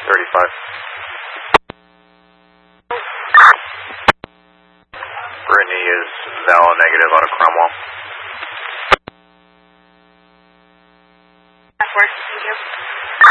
35. Brittany is valid negative on a Cromwell. That works, thank you.